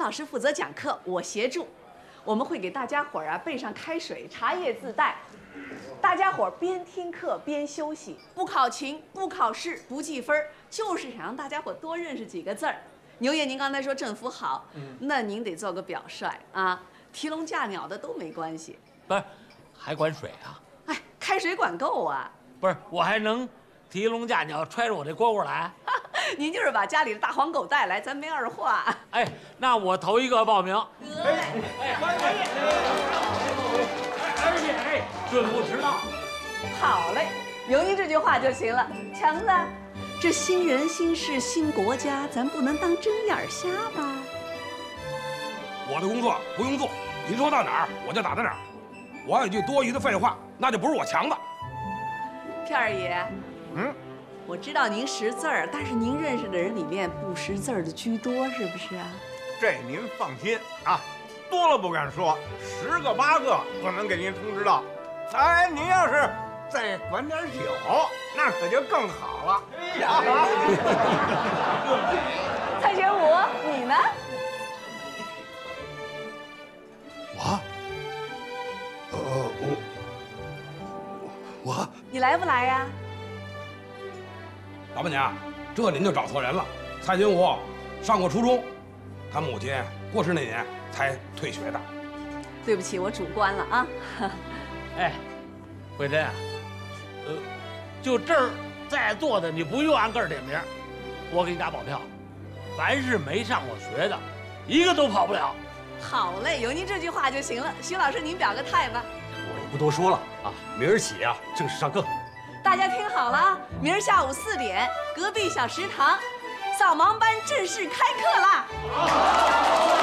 老师负责讲课，我协助。我们会给大家伙儿备上开水，茶叶自带。大家伙儿边听课边休息，不考勤，不考试，不记分，就是想让大家伙多认识几个字儿。牛爷，您刚才说政府好，那您得做个表率啊，提笼架鸟的都没关系。 不是，还管水啊？ 哎，开水管够啊。 不是，我还能提笼架鸟揣着我这蝈蝈来？ 您就是把家里的大黄狗带来，咱没二话。 哎，那我头一个报名。而且准不迟到。 好嘞，有您这句话就行了。强子，这新人新事新国家，咱不能当睁眼瞎吧？ 我的工作不用做，您说到哪儿我就打到哪儿。我有句多余的废话，那就不是我强的。 片儿爷，我知道您识字儿，但是您认识的人里面不识字儿的居多，是不是啊？ 这您放心啊，多了不敢说，10个8个我能给您通知到。哎，您要是再管点酒，那可就更好了。哎呀， 蔡玄武，你呢？ 我， 你来不来呀？ 老板娘，这您就找错人了。蔡金武上过初中，他母亲过世那年才退学的。 对不起，我主观了啊。 哎，慧珍啊，就这儿在座的，你不用按个儿点名，我给你打保票，凡是没上过学的，一个都跑不了。 好嘞，有您这句话就行了。徐老师，您表个态吧。 我也不多说了啊，明儿起啊正式上课。 大家听好了啊，明儿下午4点，隔壁小食堂，扫盲班正式开课啦！